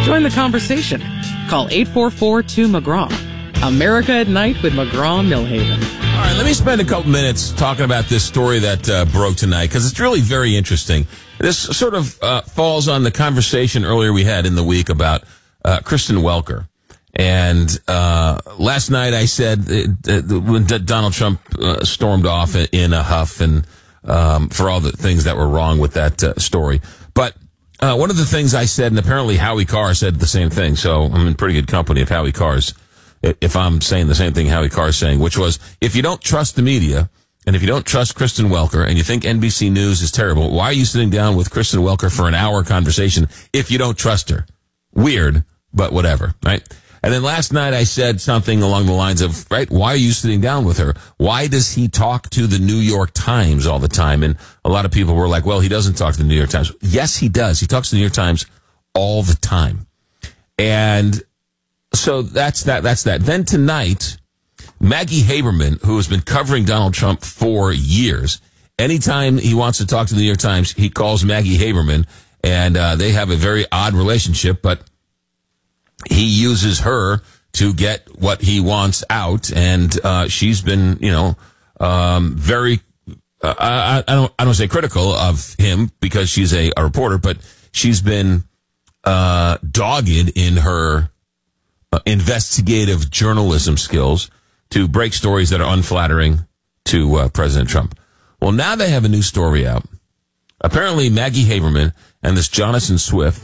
Join the conversation. Call 844-2-McGraw. America at Night with McGraw-Millhaven. All right, let me spend a couple minutes talking about this story that broke tonight, because it's really very interesting. This sort of falls on the conversation earlier we had in the week about Kristen Welker. And last night I said when Donald Trump stormed off in a huff and for all the things that were wrong with that story. But one of the things I said, and apparently Howie Carr said the same thing, so I'm in pretty good company of Howie Carr's, if I'm saying the same thing Howie Carr is saying, which was, if you don't trust the media, and if you don't trust Kristen Welker, and you think NBC News is terrible, why are you sitting down with Kristen Welker for an hour conversation if you don't trust her? Weird, but whatever, right? And then last night I said something along the lines of, right, why are you sitting down with her? Why does he talk to the New York Times all the time? And a lot of people were like, well, he doesn't talk to the New York Times. Yes, he does. He talks to the New York Times all the time. And so that's that. Then tonight, Maggie Haberman, who has been covering Donald Trump for years, anytime he wants to talk to the New York Times, he calls Maggie Haberman, and they have a very odd relationship, but he uses her to get what he wants out, and she's been, very. I don't say critical of him because she's a reporter, but she's been dogged in her investigative journalism skills to break stories that are unflattering to President Trump. Well, now they have a new story out. Apparently, Maggie Haberman and this Jonathan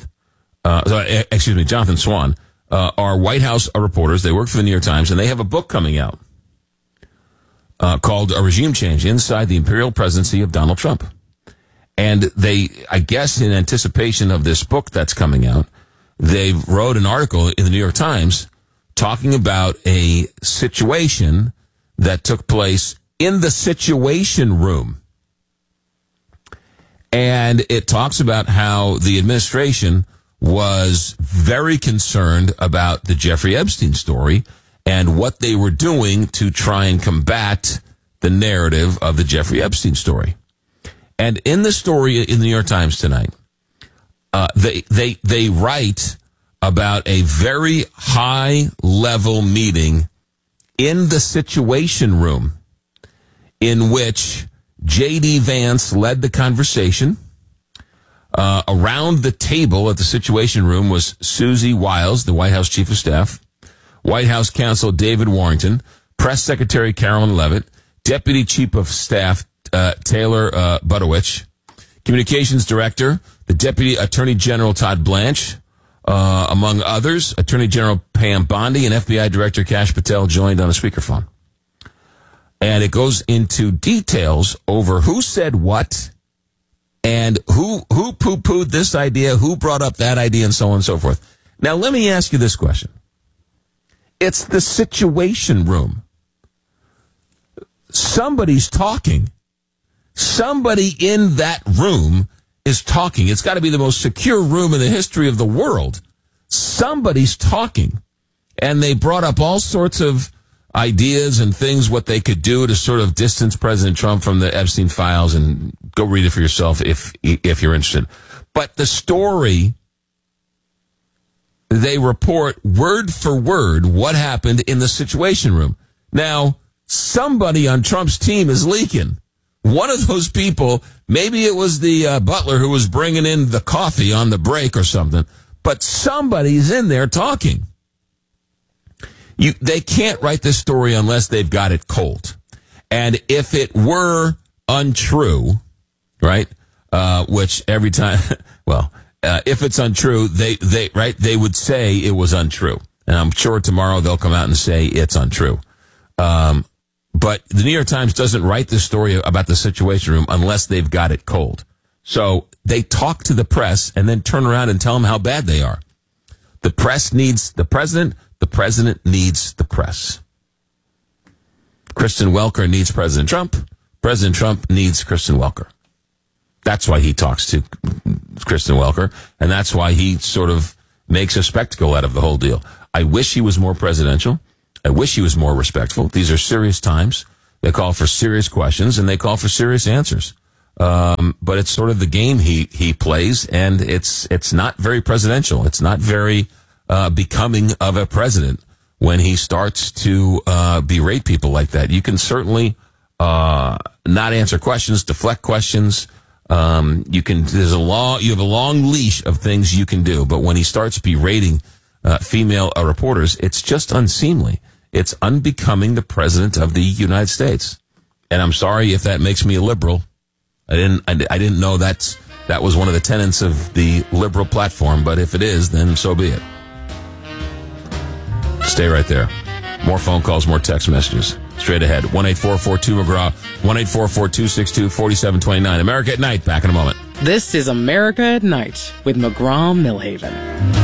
Swan. Are White House reporters. They work for the New York Times, and they have a book coming out called A Regime Change Inside the Imperial Presidency of Donald Trump. And they, I guess in anticipation of this book that's coming out, they wrote an article in the New York Times talking about a situation that took place in the Situation Room. And it talks about how the administration was very concerned about the Jeffrey Epstein story and what they were doing to try and combat the narrative of the Jeffrey Epstein story. And in the story in the New York Times tonight, they write about a very high-level meeting in the Situation Room in which J.D. Vance led the conversation. Around the table at the Situation Room was Susie Wiles, the White House Chief of Staff, White House Counsel David Warrington, Press Secretary Carolyn Leavitt, Deputy Chief of Staff Taylor Budowich, Communications Director, the Deputy Attorney General Todd Blanche, among others. Attorney General Pam Bondi and FBI Director Kash Patel joined on a speakerphone. And it goes into details over who said what, and who poo-pooed this idea, who brought up that idea, and so on and so forth. Now, let me ask you this question. It's the Situation Room. Somebody's talking. Somebody in that room is talking. It's got to be the most secure room in the history of the world. Somebody's talking. And they brought up all sorts of ideas and things, what they could do to sort of distance President Trump from the Epstein files, and go read it for yourself if you're interested. But the story, they report word for word what happened in the Situation Room. Now, somebody on Trump's team is leaking. One of those people, maybe it was the butler who was bringing in the coffee on the break or something, but somebody's in there talking. They can't write this story unless they've got it cold. And if it were untrue, right, which every time, if it's untrue, they would say it was untrue. And I'm sure tomorrow they'll come out and say it's untrue. But the New York Times doesn't write this story about the Situation Room unless they've got it cold. So they talk to the press and then turn around and tell them how bad they are. The press needs the president. The president needs the press. Kristen Welker needs President Trump. President Trump needs Kristen Welker. That's why he talks to Kristen Welker, and that's why he sort of makes a spectacle out of the whole deal. I wish he was more presidential. I wish he was more respectful. These are serious times. They call for serious questions, and they call for serious answers. But it's sort of the game he plays, and it's not very presidential. It's not very becoming of a president when he starts to berate people like that. You can certainly not answer questions, deflect questions. You have a long leash of things you can do, but when he starts berating female reporters, it's just unseemly. It's unbecoming the president of the United States. And I'm sorry if that makes me a liberal. I didn't know that was one of the tenets of the liberal platform, but if it is, then so be it. Stay right there. More phone calls, more text messages. Straight ahead. 1-844-2-McGraw, 1-844-262-4729. America at Night. Back in a moment. This is America at Night with McGraw Millhaven.